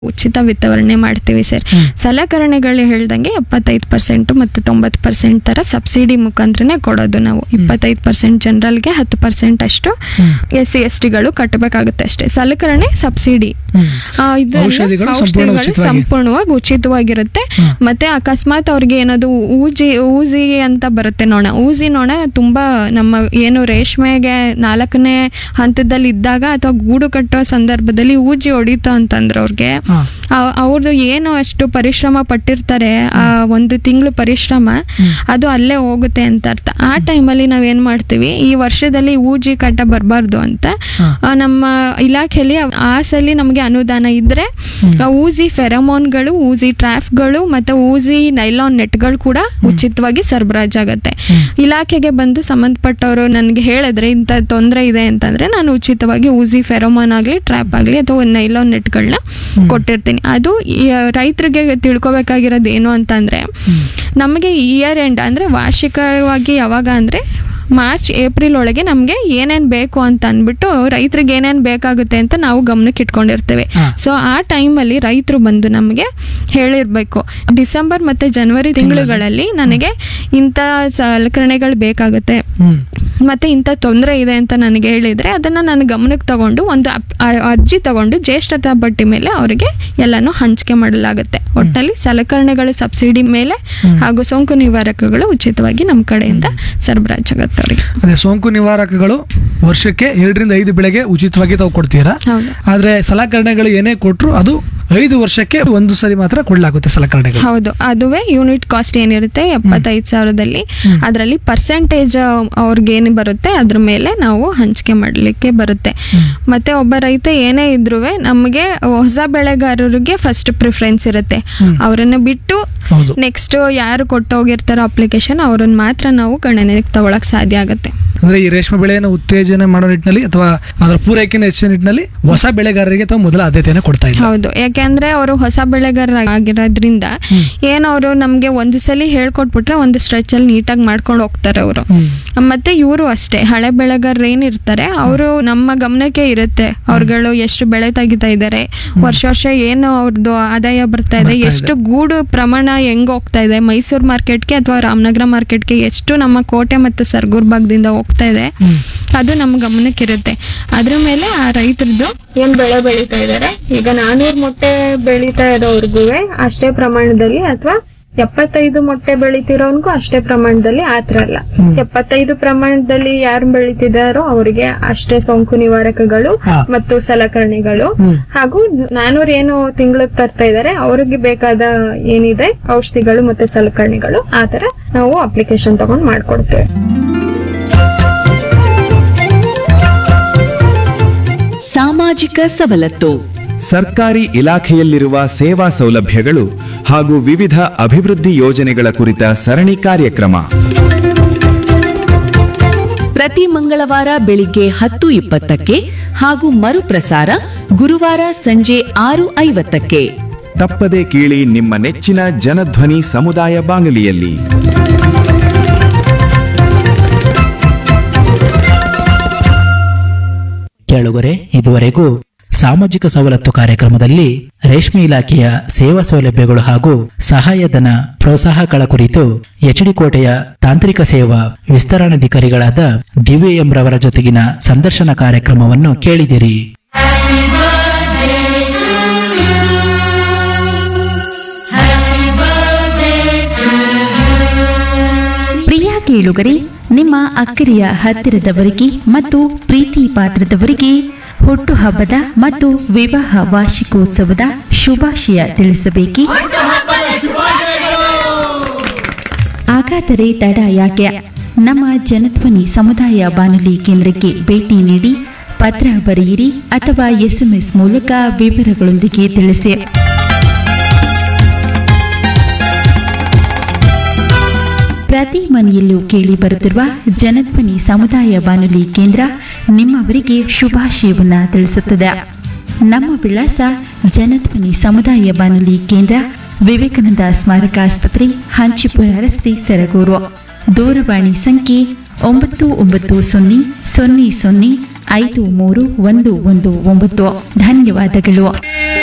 ಉಚಿತ ವಿತರಣೆ ಮಾಡ್ತೀವಿ ಸರ್. ಸಲಕರಣೆಗಳು ಹೇಳ್ದಂಗೆ 75% ಮತ್ತು 90% ತರ ಸಬ್ಸಿಡಿ ಮುಖಾಂತರನೇ ಕೊಡೋದು ನಾವು. 25% ಜನರಲ್ಗೆ, 10% ಅಷ್ಟು SC/STಗಳು ಕಟ್ಟಬೇಕಾಗುತ್ತೆ ಅಷ್ಟೇ. ಸಲಕರಣೆ ಸಬ್ಸಿಡಿ, ಔಷಧಿಗಳು ಸಂಪೂರ್ಣವಾಗಿ ಉಚಿತವಾಗಿರುತ್ತೆ. ಮತ್ತೆ ಅಕಸ್ಮಾತ್ ಅವ್ರಿಗೆ ಏನಾದ್ರು ಊಜಿ ಅಂತ ಬರುತ್ತೆ, ಊಜಿ ನೊಣ ತುಂಬಾ ನಮ್ಮ ಏನು ರೇಷ್ಮೆಗೆ 4ನೇ ಹಂತದಲ್ಲಿ ಇದ್ದಾಗ ಅಥವಾ ಗೂಡು ಕಟ್ಟೋ ಸಂದರ್ಭದಲ್ಲಿ ಊಜಿ ಹೊಡಿತು ಅಂತಂದ್ರೆ ಅವ್ರದ್ದು ಏನು ಅಷ್ಟು ಪರಿಶ್ರಮ ಪಟ್ಟಿರ್ತಾರೆ, ಆ 1 ತಿಂಗಳು ಪರಿಶ್ರಮ ಅದು ಅಲ್ಲೇ ಹೋಗುತ್ತೆ ಅಂತ ಅರ್ಥ. ಆ ಟೈಮಲ್ಲಿ ನಾವೇನ್ ಮಾಡ್ತೀವಿ, ಈ ವರ್ಷದಲ್ಲಿ ಊಜಿ ಕಟ್ಟ ಬರಬಾರ್ದು ಅಂತ ನಮ್ಮ ಇಲಾಖೆಯಲ್ಲಿ ಆ ಸಲ ನಮಗೆ ಅನುದಾನ ಇದ್ರೆ ಊಜಿ ಫೆರಮೋನ್ಗಳು, ಊಜಿ ಟ್ರಾಫ್ಗಳು ಮತ್ತೆ ಊಜಿ ನೈಲಾನ್ ನೆಟ್ಗಳು ಕೂಡ ಉಚಿತವಾಗಿ ಸರಬರಾಜಾಗತ್ತೆ. ಇಲಾಖೆಗೆ ಬಂದು ಸಂಬಂಧಪಟ್ಟವರು ನನಗೆ ಹೇಳಿದ್ರೆ ಇಂಥ ತೊಂದರೆ ಇದೆ ಅಂತಂದ್ರೆ ನಾನು ಉಚಿತವಾಗಿ ಊಜಿ ಫೆರೋಮೋನ್ ಆಗಲಿ, ಟ್ರ್ಯಾಪ್ ಆಗಲಿ ಅಥವಾ ನೈಲಾನ್ ನೆಟ್ಗಳನ್ನ ಕೊಟ್ಟಿರ್ತೀನಿ. ಅದು ರೈತರಿಗೆ ತಿಳ್ಕೊಬೇಕಾಗಿರೋದು ಏನು ಅಂತಂದ್ರೆ, ನಮಗೆ ಇಯರ್ ಎಂಡ್ ಅಂದ್ರೆ ವಾರ್ಷಿಕವಾಗಿ ಯಾವಾಗ ಅಂದ್ರೆ ಮಾರ್ಚ್ ಏಪ್ರಿಲ್ ಒಳಗೆ ನಮಗೆ ಏನೇನು ಬೇಕು ಅಂತ ಅಂದ್ಬಿಟ್ಟು ರೈತರಿಗೆ ಏನೇನು ಬೇಕಾಗುತ್ತೆ ಅಂತ ನಾವು ಗಮನಕ್ಕೆ ಇಟ್ಕೊಂಡಿರ್ತೇವೆ. ಸೊ ಆ ಟೈಮಲ್ಲಿ ರೈತರು ಬಂದು ನಮಗೆ ಹೇಳಿರ್ಬೇಕು, ಡಿಸೆಂಬರ್ ಮತ್ತೆ ಜನವರಿ ತಿಂಗಳುಗಳಲ್ಲಿ ನನಗೆ ಇಂಥ ಸಲಕರಣೆಗಳು ಬೇಕಾಗುತ್ತೆ ಮತ್ತೆ ಇಂಥ ತೊಂದರೆ ಇದೆ ಅಂತ ನನಗೆ ಹೇಳಿದ್ರೆ ಅದನ್ನ ನಾನು ಗಮನಕ್ಕೆ ತಗೊಂಡು ಒಂದು ಅರ್ಜಿ ತಗೊಂಡು ಜ್ಯೇಷ್ಠತಾ ಪಟ್ಟಿ ಮೇಲೆ ಅವರಿಗೆ ಎಲ್ಲಾನು ಹಂಚಿಕೆ ಮಾಡಲಾಗುತ್ತೆ. ಒಟ್ಟಿನಲ್ಲಿ ಸಲಕರಣೆಗಳ ಸಬ್ಸಿಡಿ ಮೇಲೆ ಹಾಗೂ ಸೋಂಕು ನಿವಾರಕಗಳು ಉಚಿತವಾಗಿ ನಮ್ಮ ಕಡೆಯಿಂದ ಸರಬರಾಜಾಗುತ್ತೆ ಅವರಿಗೆ. ಅದೇ ಸೋಂಕು ನಿವಾರಕಗಳು ವರ್ಷಕ್ಕೆ 2ರಿಂದ 5 ಬೆಳೆಗೆ ಉಚಿತವಾಗಿ ತಾವು ಕೊಡ್ತೀರಾ. ಆದ್ರೆ ಸಲಕರಣೆಗಳು ಏನೇ ಕೊಟ್ರು ಅದು 5 ವರ್ಷಕ್ಕೆ ಒಂದು ಸರಿ ಮಾತ್ರ ಕೊಡಲಾಗುತ್ತೆ ಸಲಕರಣೆಗಳು. ಹೌದು, ಅದುವೇ ಯೂನಿಟ್ ಕಾಸ್ಟ್ ಏನಿರುತ್ತೆ 75,000ದಲ್ಲಿ ಅದರಲ್ಲಿ ಪರ್ಸೆಂಟೇಜ್ ಅವ್ರಿಗೆ ಏನು ಬರುತ್ತೆ ಅದ್ರ ಮೇಲೆ ನಾವು ಹಂಚಿಕೆ ಮಾಡಲಿಕ್ಕೆ ಬರುತ್ತೆ. ಮತ್ತೆ ಒಬ್ಬ ರೈತ ಏನೇ ಇದ್ರೂ ನಮಗೆ ಹೊಸ ಬೆಳೆಗಾರರಿಗೆ ಫಸ್ಟ್ ಪ್ರಿಫರೆನ್ಸ್ ಇರುತ್ತೆ. ಅವರನ್ನ ಬಿಟ್ಟು ನೆಕ್ಸ್ಟ್ ಯಾರು ಕೊಟ್ಟೋಗಿರ್ತಾರೋ ಅಪ್ಲಿಕೇಶನ್ ಅವ್ರನ್ನ ಮಾತ್ರ ನಾವು ಗಣನೆಗೆ ತಗೊಳಕ್ ಸಾಧ್ಯ ಆಗುತ್ತೆ. ಅಂದ್ರೆ ಈ ರೇಷ್ಮೆ ಬೆಳೆಯನ್ನು ಉತ್ತೇಜನ ಮಾಡೋ ನಿಟ್ಟಿನಲ್ಲಿ ಅಥವಾ ಅದರ ಪೂರೈಕೆಯನ್ನು ಹೆಚ್ಚಿನ ನಿಟ್ಟಿನಲ್ಲಿ ಹೊಸ ಬೆಳೆಗಾರರಿಗೆ ತಾವು ಮೊದಲ ಆದ್ಯತೆಯನ್ನು ಕೊಡ್ತಾ ಇದ್ದಾರೆ. ಹೌದು, ಯಾಕೆಂದ್ರೆ ಅವರು ಹೊಸ ಬೆಳೆಗಾರ ಆಗಿರೋದ್ರಿಂದ ಏನು ಅವರು ನಮ್ಗೆ ಒಂದು ಸಲ ಹೇಳ್ಕೊಟ್ಬಿಟ್ರೆ ಒಂದು ಸ್ಟ್ರೆಚ್ ಅಲ್ಲಿ ನೀಟಾಗಿ ಮಾಡ್ಕೊಂಡು ಹೋಗ್ತಾರೆ ಅವರು. ಮತ್ತೆ ಇವರು ಅಷ್ಟೇ, ಹಳೆ ಬೆಳೆಗಾರರು ಏನಿರ್ತಾರೆ ಅವರು ನಮ್ಮ ಗಮನಕ್ಕೆ ಇರುತ್ತೆ, ಅವ್ರುಗಳು ಎಷ್ಟು ಬೆಳೆ ತೆಗಿತಾ ಇದ್ದಾರೆ, ವರ್ಷ ಏನು ಅವ್ರದ್ದು ಆದಾಯ ಬರ್ತಾ ಇದೆ, ಎಷ್ಟು ಗೂಡು ಪ್ರಮಾಣ ಹೆಂಗ್ ಹೋಗ್ತಾ ಇದೆ, ಮೈಸೂರು ಮಾರ್ಕೆಟ್ಗೆ ಅಥವಾ ರಾಮನಗರ ಮಾರ್ಕೆಟ್ಗೆ ಎಷ್ಟು ನಮ್ಮ ಕೋಟೆ ಮತ್ತು ಸರ್ಗೂರ್ ಭಾಗದಿಂದ ಹೋಗ್ತಾ ಇದೆ, ಅದು ನಮ್ಮ ಗಮನಕ್ಕೆ ಇರುತ್ತೆ. ಅದ್ರ ಮೇಲೆ ಆ ರೈತರದ್ದು ಏನ್ ಬೆಳೆ ಬೆಳೀತಾ ಇದಾರೆ, ಈಗ 400 ಮೊಟ್ಟೆ ಬೆಳೀತಾ ಇರೋರ್ಗು ಅಷ್ಟೇ ಪ್ರಮಾಣದಲ್ಲಿ ಅಥವಾ 75 ಮೊಟ್ಟೆ ಬೆಳಿತಿರೋನ್ಗೂ ಅಷ್ಟೇ ಪ್ರಮಾಣದಲ್ಲಿ ಆತರ ಅಲ್ಲ. 75 ಪ್ರಮಾಣದಲ್ಲಿ ಯಾರು ಬೆಳಿತಿದಾರೋ ಅವರಿಗೆ ಅಷ್ಟೇ ಸೋಂಕು ನಿವಾರಕಗಳು ಮತ್ತು ಸಲಕರಣೆಗಳು, ಹಾಗೂ 400 ಏನು ತಿಂಗಳಿಗೆ ತರ್ತಾ ಇದಾರೆ ಅವ್ರಿಗೆ ಬೇಕಾದ ಏನಿದೆ ಔಷಧಿಗಳು ಮತ್ತೆ ಸಲಕರಣೆಗಳು ಆತರ ನಾವು ಅಪ್ಲಿಕೇಶನ್ ತಗೊಂಡ್ ಮಾಡ್ಕೊಡ್ತೇವೆ. ಸಾಮಾಜಿಕ ಸವಲತ್ತು, ಸರ್ಕಾರಿ ಇಲಾಖೆಯಲ್ಲಿರುವ ಸೇವಾ ಸೌಲಭ್ಯಗಳು ಹಾಗೂ ವಿವಿಧ ಅಭಿವೃದ್ಧಿ ಯೋಜನೆಗಳ ಕುರಿತ ಸರಣಿ ಕಾರ್ಯಕ್ರಮ ಪ್ರತಿ ಮಂಗಳವಾರ ಬೆಳಿಗ್ಗೆ 10:20ಕ್ಕೆ ಹಾಗೂ ಮರುಪ್ರಸಾರ ಗುರುವಾರ ಸಂಜೆ 6:50ಕ್ಕೆ. ತಪ್ಪದೆ ಕೇಳಿ ನಿಮ್ಮ ನೆಚ್ಚಿನ ಜನಧ್ವನಿ ಸಮುದಾಯ ಬಾನುಲಿಯಲ್ಲಿ. ಕೇಳುಗರೆ, ಇದುವರೆಗೂ ಸಾಮಾಜಿಕ ಸವಲತ್ತು ಕಾರ್ಯಕ್ರಮದಲ್ಲಿ ರೇಷ್ಮೆ ಇಲಾಖೆಯ ಸೇವಾ ಸೌಲಭ್ಯಗಳು ಹಾಗೂ ಸಹಾಯಧನ ಪ್ರೋತ್ಸಾಹಗಳ ಕುರಿತು ಎಚ್ಡಿ ಕೋಟೆಯ ತಾಂತ್ರಿಕ ಸೇವಾ ವಿಸ್ತರಣಾಧಿಕಾರಿಗಳಾದ ದಿವ್ಯ ಎಂ ರವರ ಜೊತೆಗಿನ ಸಂದರ್ಶನ ಕಾರ್ಯಕ್ರಮವನ್ನು ಕೇಳಿದಿರಿ. ಪ್ರಿಯ ಕೇಳುಗರೆ, ನಿಮ್ಮ ಅಕ್ಕರೆಯ ಹತ್ತಿರದವರಿಗೆ ಮತ್ತು ಪ್ರೀತಿ ಪಾತ್ರದವರಿಗೆ ಹುಟ್ಟುಹಬ್ಬದ ಮತ್ತು ವಿವಾಹ ವಾರ್ಷಿಕೋತ್ಸವದ ಶುಭಾಶಯ ತಿಳಿಸಬೇಕೇ? ಹಾಗಾದರೆ ತಡ ಯಾಕೆ? ನಮ್ಮ ಜನಧ್ವನಿ ಸಮುದಾಯ ಬಾನುಲಿ ಕೇಂದ್ರಕ್ಕೆ ಭೇಟಿ ನೀಡಿ ಪತ್ರ ಬರೆಯಿರಿ ಅಥವಾ SMS ಮೂಲಕ ವಿವರಗಳೊಂದಿಗೆ ತಿಳಿಸಿ. ಪ್ರತಿ ಮನೆಯಲ್ಲೂ ಕೇಳಿ ಬರುತ್ತಿರುವ ಜನಧ್ವನಿ ಸಮುದಾಯ ಬಾನುಲಿ ಕೇಂದ್ರ ನಿಮ್ಮವರಿಗೆ ಶುಭಾಶಯವನ್ನ ತಿಳಿಸುತ್ತದೆ. ನಮ್ಮ ವಿಳಾಸ ಜನಧ್ವನಿ ಸಮುದಾಯ ಬಾನುಲಿ ಕೇಂದ್ರ, ವಿವೇಕಾನಂದ ಸ್ಮಾರಕ ಆಸ್ಪತ್ರೆ, ಹಂಚಿಪುರ ರಸ್ತೆ, ಸರಗೂರು. ದೂರವಾಣಿ ಸಂಖ್ಯೆ 9900005319. ಧನ್ಯವಾದಗಳು.